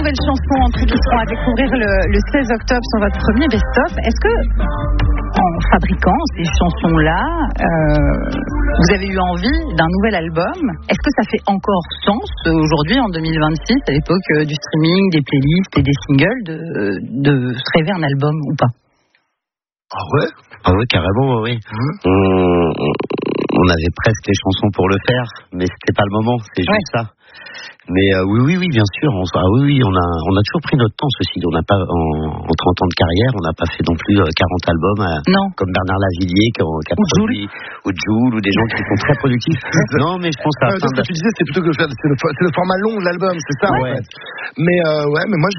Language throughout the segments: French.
nouvelles chansons en tout qui seront à découvrir le 16 octobre sur votre premier best-of. Est-ce que, en fabriquant ces chansons-là, vous avez eu envie d'un nouvel album? Est-ce que ça fait encore sens aujourd'hui, en 2026, à l'époque du streaming, des playlists et des singles, de se rêver un album ou pas? Ah ouais? Ah ouais, carrément, oui. On avait presque les chansons pour le faire, mais c'était pas le moment, c'est juste ça. Mais oui, bien sûr. On a toujours pris notre temps, ceci. On n'a pas, en 30 ans de carrière, on n'a pas fait non plus 40 albums comme Bernard Lavillier qui a produit, ou Jul, ou des gens qui sont très productifs. Non, mais je pense à ce que tu disais, c'est plutôt que c'est le format long de l'album, c'est ça, en fait. Mais mais moi,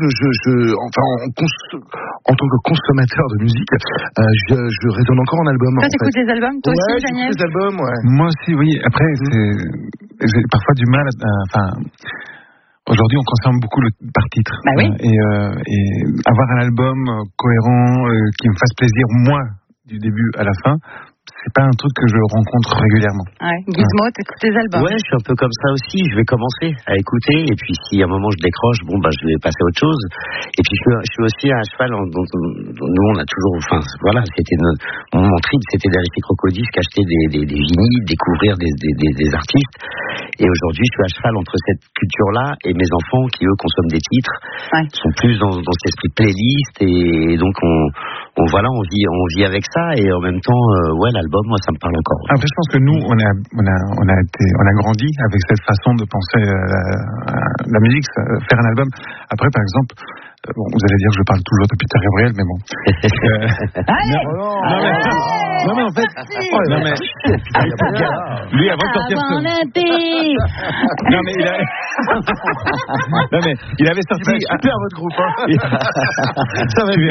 en tant que consommateur de musique, je raisonne encore en album. Toi, t'écoutes les albums? Toi aussi, Daniel? J'écoute les albums, Moi aussi, oui. Après, j'ai parfois du mal aujourd'hui, on consomme beaucoup par titre. Bah oui. Et avoir un album cohérent qui me fasse plaisir, moi, du début à la fin, c'est pas un truc que je rencontre régulièrement. Ouais. Gizmo, t'écoutes les albums? Ouais, je suis un peu comme ça aussi. Je vais commencer à écouter, et puis si à un moment je décroche, je vais passer à autre chose. Et puis je suis aussi à cheval. Nous, on a toujours, c'était mon trip, c'était d'aller chez Crocodisque, acheter des vinyles, découvrir des artistes. Et aujourd'hui, je suis à cheval entre cette culture-là et mes enfants qui, eux, consomment des titres, sont plus dans cet esprit de playlist, et donc on vit avec ça, et en même temps, l'album, moi, ça me parle encore. Après, je pense que nous, on a grandi avec cette façon de penser la musique, faire un album. Après, par exemple, vous allez dire que je parle toujours de Peter Gabriel, mais bon. Non, mais en fait, lui, avant de sortir il avait sorti super votre groupe. Ça va,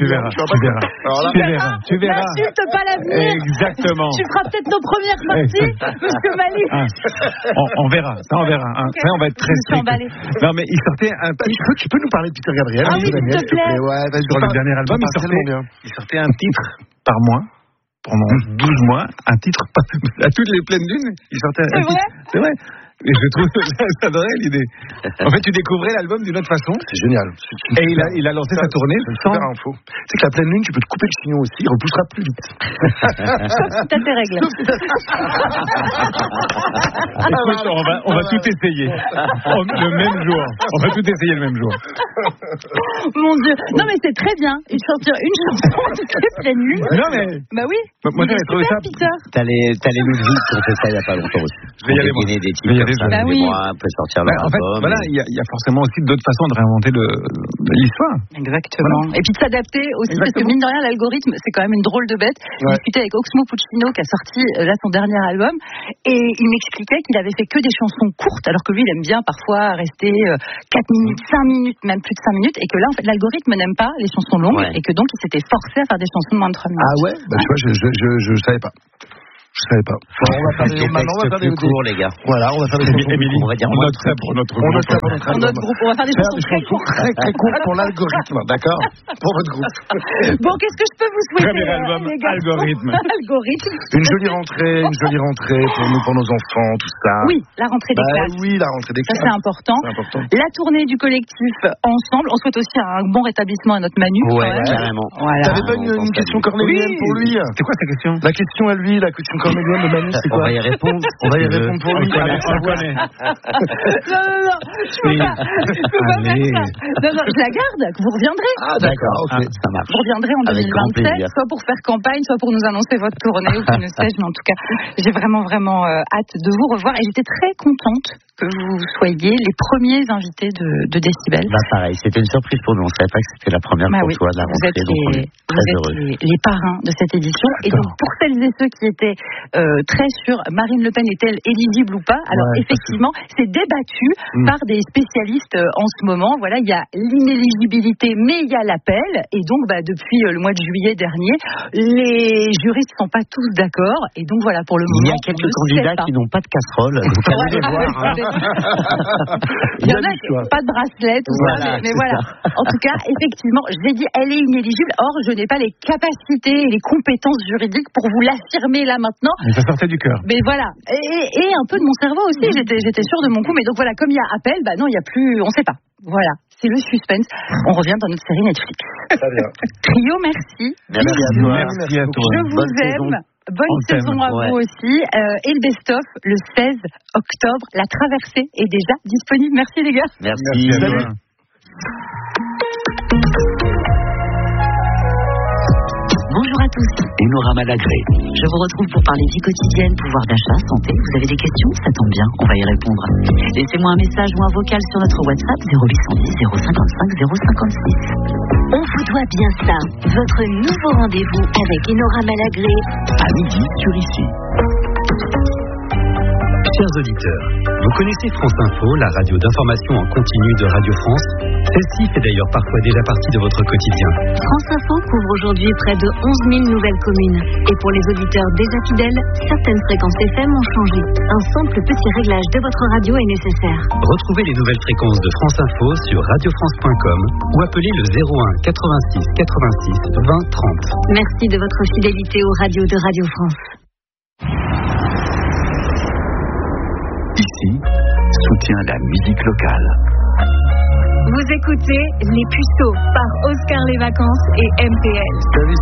tu verras. N'insulte pas l'avenir. Exactement. Tu feras peut-être nos premières parties, Monsieur Mali. On verra. On va être très strict. Non, mais il sortait un titre. Tu peux nous parler de Peter Gabriel? Ah oui, s'il te plaît. Ouais, sur le dernier album, il sortait un titre par mois. Pendant 12 mois, un titre à toutes les pleines lunes, il sortait un titre. C'est vrai. Et je trouve ça drôle l'idée. En fait, tu découvrais l'album d'une autre façon. C'est génial. Et il a lancé sa tournée. C'est super info. Tu sais que la pleine lune, tu peux te couper le chignon aussi, il repoussera plus vite. Sauf si t'as tes règles. Écoute, on va tout essayer. Le même jour. On va tout essayer le même jour. Mon Dieu. Non, mais c'est très bien. Il sortir une chanson toutes les pleines lunes. Non, mais. Bah oui. Moi, j'avais trouvé ça. T'as les Ludwig qui ont fait ça il y a pas longtemps aussi. Je vais y aller, des titres. Bah oui. On peut sortir leur en fait, album. il y a forcément aussi d'autres façons de réinventer l'histoire. Exactement. Voilà. Et puis de s'adapter aussi, parce que mine de rien, l'algorithme, c'est quand même une drôle de bête. J'ai discuté avec Oxmo Puccino, qui a sorti son dernier album, et il m'expliquait qu'il avait fait que des chansons courtes, alors que lui, il aime bien parfois rester 4 minutes, 5 minutes, même plus de 5 minutes, et que là, en fait, l'algorithme n'aime pas les chansons longues, et que donc, il s'était forcé à faire des chansons de moins de 3 minutes. Ah ouais? Bah, tu vois, je savais pas. Je savais pas. On va faire des textes plus courts, les gars. Voilà, on va faire des chansons. Émilie, on va dire on note ça pour notre groupe. On va faire des chansons très courtes pour l'algorithme, d'accord? Pour votre groupe. Bon, qu'est-ce que je peux vous souhaiter? Premier album, Algorithme. Une jolie rentrée pour nous, pour nos enfants, tout ça. Oui, la rentrée des classes. Oui, la rentrée des classes. Ça, c'est important. La tournée du collectif ensemble. On souhaite aussi un bon rétablissement à notre Manu. Ouais, carrément. Voilà. T'avais pas une question cornélienne pour lui? C'est quoi sa question? La question à lui, la question cornélienne de Manu, c'est quoi? On va y répondre. On va y répondre pour lui. On le connaît. Non. Je peux pas faire ça. Non, je la garde. Vous reviendrez. Ah, d'accord, ok. Ça marche. Vous reviendrez en 2027, soit pour faire campagne, soit pour nous annoncer votre tournée, ou que ne sais-je. Mais en tout cas, j'ai vraiment hâte de vous revoir. Et j'étais très contente que vous soyez les premiers invités de Décibel. Pareil, c'était une surprise pour nous. On ne savait pas que c'était la première pour toi de la rentrée. Donc on est très heureux. Les parrains de cette édition. Et donc, pour celles et ceux qui étaient très sûrs, Marine Le Pen est-elle éligible ou pas? Alors, effectivement, c'est débattu par des spécialistes en ce moment. Voilà, il y a l'inéligibilité, mais il y a l'appel. Et donc, depuis le mois de juillet dernier, les juristes ne sont pas tous d'accord. Et donc, voilà, pour le moment. Il y a quelques candidats qui n'ont pas de casserole. Donc, allez les voir. Il y en a qui n'ont pas de bracelet, tout ça. Mais voilà. En tout cas, effectivement, je l'ai dit, elle est inéligible. Or, je n'ai pas les capacités et les compétences juridiques pour vous l'affirmer là maintenant. Mais ça sortait du cœur. Mais voilà. Et un peu de mon cerveau aussi. J'étais sûre de mon coup. Mais donc voilà, comme il y a appel, non, il n'y a plus. On ne sait pas. Voilà. c'est le suspense. On revient dans notre série Netflix. Très bien. Trio, merci. Merci à toi. Je vous aime. Bonne saison à vous aussi. Et le best-of, le 16 octobre, La Traversée est déjà disponible. Merci les gars. Merci. Salut. Bonjour à tous, Enora Malagré. Je vous retrouve pour parler vie quotidienne, pouvoir d'achat, santé. Vous avez des questions? Ça tombe bien, on va y répondre. Laissez-moi un message ou un vocal sur notre WhatsApp 0810 055 056. On vous doit bien ça, votre nouveau rendez-vous avec Enora Malagré. À midi sur ici. Chers auditeurs, vous connaissez France Info, la radio d'information en continu de Radio France. Celle-ci fait d'ailleurs parfois déjà partie de votre quotidien. France Info couvre aujourd'hui près de 11 000 nouvelles communes. Et pour les auditeurs déjà fidèles, certaines fréquences FM ont changé. Un simple petit réglage de votre radio est nécessaire. Retrouvez les nouvelles fréquences de France Info sur radiofrance.com ou appelez le 01 86 86 20 30. Merci de votre fidélité aux radios de Radio France. Ici, soutient la musique locale. Vous écoutez Les Puceaux par Oscar Les Vacances et MTL.